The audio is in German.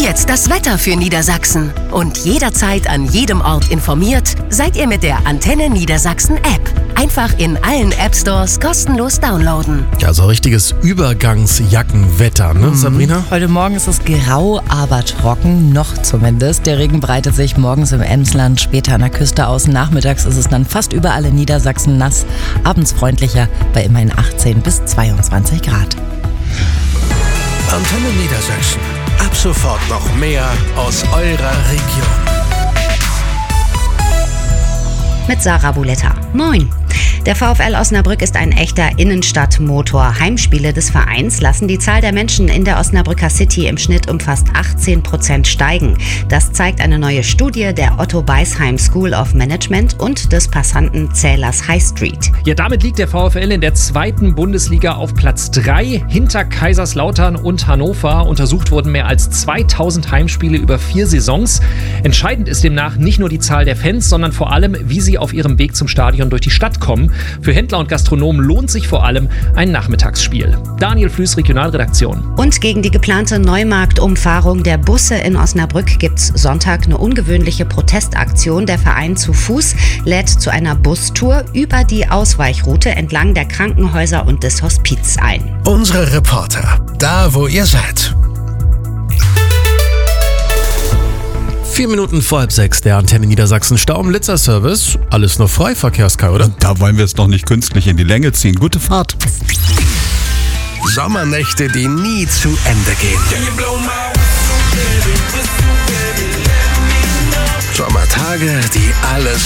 Jetzt das Wetter für Niedersachsen. Und jederzeit an jedem Ort informiert seid ihr mit der Antenne Niedersachsen App. Einfach in allen App-Stores kostenlos downloaden. Ja, so richtiges Übergangsjackenwetter, ne, Sabrina? Heute Morgen ist es grau, aber trocken, noch zumindest. Der Regen breitet sich morgens im Emsland, später an der Küste aus. Nachmittags ist es dann fast überall in Niedersachsen nass. Abends freundlicher bei immerhin 18 bis 22 Grad. Antenne Niedersachsen. Ab sofort noch mehr aus eurer Region. Mit Sarah Buletta. Moin! Der VfL Osnabrück ist ein echter Innenstadtmotor. Heimspiele des Vereins lassen die Zahl der Menschen in der Osnabrücker City im Schnitt um fast 18% steigen. Das zeigt eine neue Studie der Otto Beisheim School of Management und des Passantenzählers High Street. Ja, damit liegt der VfL in der 2. Bundesliga auf Platz 3 hinter Kaiserslautern und Hannover. Untersucht wurden mehr als 2000 Heimspiele über 4 Saisons. Entscheidend ist demnach nicht nur die Zahl der Fans, sondern vor allem, wie sie auf ihrem Weg zum Stadion durch die Stadt kommen. Für Händler und Gastronomen lohnt sich vor allem ein Nachmittagsspiel. Daniel Flüß, Regionalredaktion. Und gegen die geplante Neumarktumfahrung der Busse in Osnabrück gibt's Sonntag eine ungewöhnliche Protestaktion. Der Verein zu Fuß lädt zu einer Bustour über die Ausweichroute entlang der Krankenhäuser und des Hospiz ein. Unsere Reporter, da wo ihr seid. 4 Minuten vor 5:30, der Antenne Niedersachsen Stau-Blitzer-Service. Alles noch frei, Verkehrskai, oder? Da wollen wir es noch nicht künstlich in die Länge ziehen. Gute Fahrt. Sommernächte, die nie zu Ende gehen. Sommertage, die alles